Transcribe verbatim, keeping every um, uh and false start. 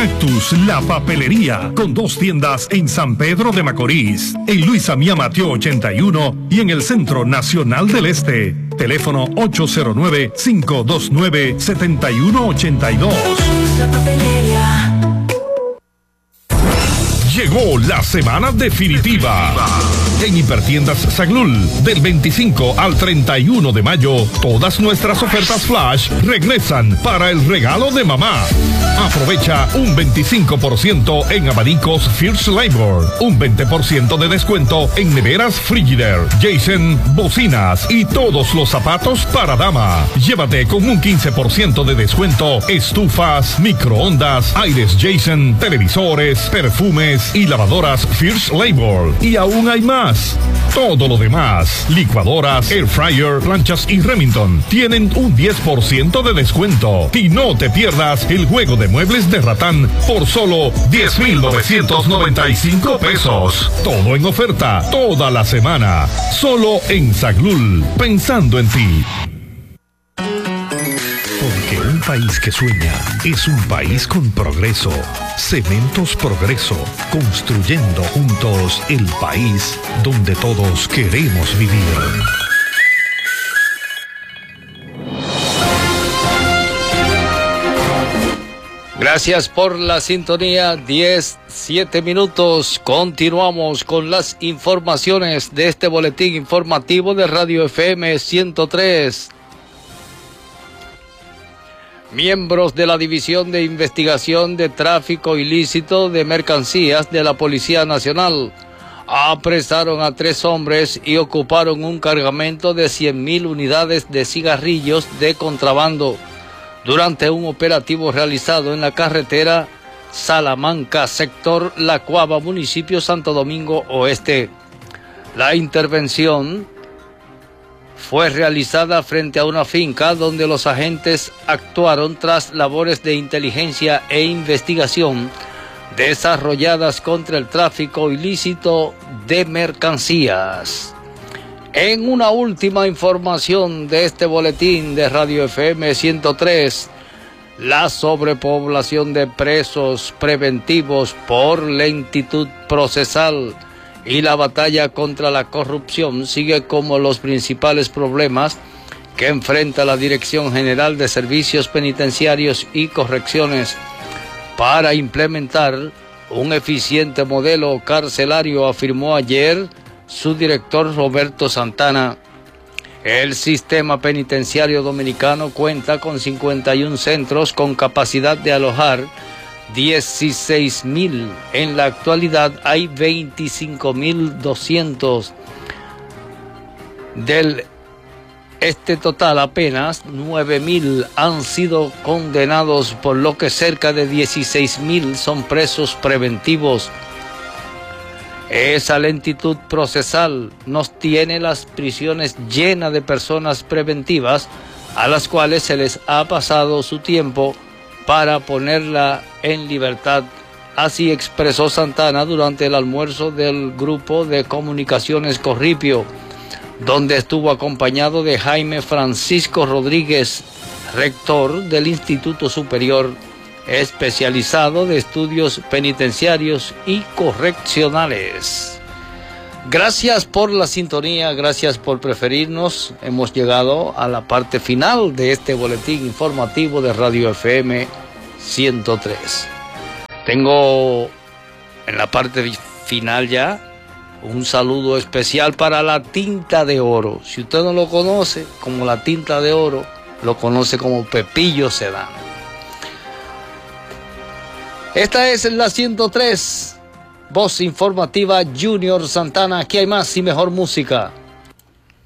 Cactus, la papelería, con dos tiendas en San Pedro de Macorís, en Luisa Mía Mateo ochenta y uno y en el Centro Nacional del Este. Teléfono ocho cero nueve, cinco dos nueve, siete uno ocho dos. La papelería. Llegó la semana definitiva. En Hipertiendas Saglul, del veinticinco al treinta y uno de mayo, todas nuestras ofertas flash regresan para el regalo de mamá. Aprovecha un veinticinco por ciento en abanicos First Labor, un veinte por ciento de descuento en neveras Frigidaire, Jason, bocinas y todos los zapatos para dama. Llévate con un quince por ciento de descuento estufas, microondas, aires Jason, televisores, perfumes y lavadoras First Labor. Y aún hay más. Todo lo demás, licuadoras, air fryer, planchas y Remington, tienen un diez por ciento de descuento. Y no te pierdas el juego de muebles de Ratán por solo diez mil novecientos noventa y cinco pesos. Todo en oferta, toda la semana. Solo en Saglul, pensando en ti. Porque un país que sueña es un país con progreso. Cementos Progreso, construyendo juntos el país donde todos queremos vivir. Gracias por la sintonía. diez, siete minutos. Continuamos con las informaciones de este boletín informativo de Radio F M ciento tres. Miembros de la División de Investigación de Tráfico Ilícito de Mercancías de la Policía Nacional apresaron a tres hombres y ocuparon un cargamento de cien mil unidades de cigarrillos de contrabando durante un operativo realizado en la carretera Salamanca, sector La Cuava, municipio Santo Domingo Oeste. La intervención fue realizada frente a una finca donde los agentes actuaron tras labores de inteligencia e investigación desarrolladas contra el tráfico ilícito de mercancías. En una última información de este boletín de Radio F M ciento tres, la sobrepoblación de presos preventivos por lentitud procesal y la batalla contra la corrupción sigue como los principales problemas que enfrenta la Dirección General de Servicios Penitenciarios y Correcciones para implementar un eficiente modelo carcelario, afirmó ayer su director Roberto Santana. El sistema penitenciario dominicano cuenta con cincuenta y un centros con capacidad de alojar dieciséis mil. En la actualidad hay veinticinco mil doscientos. Del este total, apenas nueve mil han sido condenados, por lo que cerca de dieciséis mil son presos preventivos. Esa lentitud procesal nos tiene las prisiones llenas de personas preventivas a las cuales se les ha pasado su tiempo para ponerla en libertad. Así expresó Santana durante el almuerzo del Grupo de Comunicaciones Corripio, donde estuvo acompañado de Jaime Francisco Rodríguez, rector del Instituto Superior Especializado de Estudios Penitenciarios y Correccionales. Gracias por la sintonía, gracias por preferirnos. Hemos llegado a la parte final de este boletín informativo de Radio F M ciento tres. Tengo en la parte final ya un saludo especial para la Tinta de Oro. Si usted no lo conoce como la Tinta de Oro, lo conoce como Pepillo Sedano. Esta es la ciento tres, voz informativa Junior Santana. Aquí hay más y mejor música.